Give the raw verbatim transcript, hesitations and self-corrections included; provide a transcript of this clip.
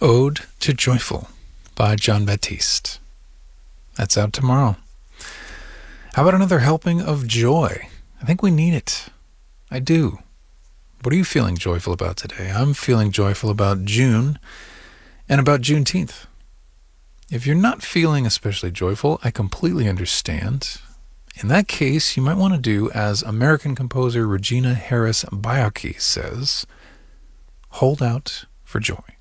Ode to Joyful by Jon Batiste. That's out tomorrow. How about another helping of joy? I think we need it. I do. What are you feeling joyful about today? I'm feeling joyful about June and about Juneteenth. If you're not feeling especially joyful, I completely understand. In that case, you might want to do as American composer Regina Harris Baiocchi says, hold out for joy.